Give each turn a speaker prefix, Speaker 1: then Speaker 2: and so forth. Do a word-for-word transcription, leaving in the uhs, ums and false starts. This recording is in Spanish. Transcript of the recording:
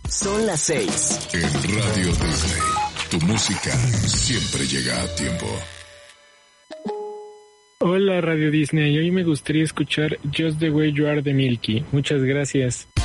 Speaker 1: Son las seis.
Speaker 2: En Radio Disney, tu música siempre llega a tiempo.
Speaker 3: Hola Radio Disney, hoy me gustaría escuchar Just the Way You Are de Milky. Muchas gracias.